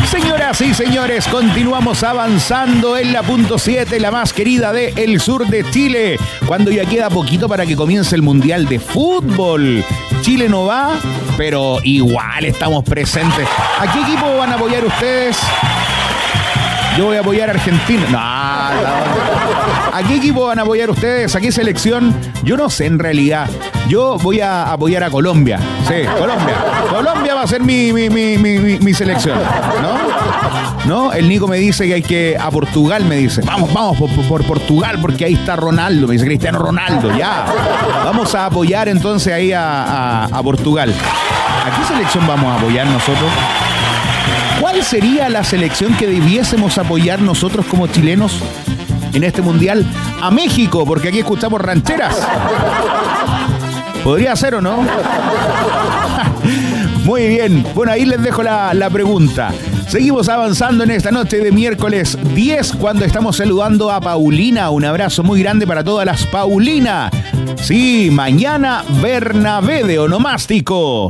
Señoras y señores, continuamos avanzando en la punto 7, la más querida del sur de Chile, cuando ya queda poquito para que comience el Mundial de Fútbol. Chile no va, pero igual estamos presentes. ¿A qué equipo van a apoyar ustedes? Yo voy a apoyar a Argentina. No. ¿A qué equipo van a apoyar ustedes? ¿A qué selección? Yo no sé en realidad. Yo voy a apoyar a Colombia. Sí, Colombia. Colombia va a ser mi selección. ¿No? El Nico me dice que hay que a Portugal, me dice. Vamos por Portugal, porque ahí está Ronaldo. Me dice Cristiano Ronaldo, ya. Vamos a apoyar entonces ahí a Portugal. ¿A qué selección vamos a apoyar nosotros? ¿Cuál sería la selección que debiésemos apoyar nosotros como chilenos en este mundial? A México, porque aquí escuchamos rancheras. ¿Podría ser o no? Muy bien. Bueno, ahí les dejo la pregunta. Seguimos avanzando en esta noche de miércoles 10 cuando estamos saludando a Paulina. Un abrazo muy grande para todas las Paulina. Sí, mañana Bernabé de Onomástico.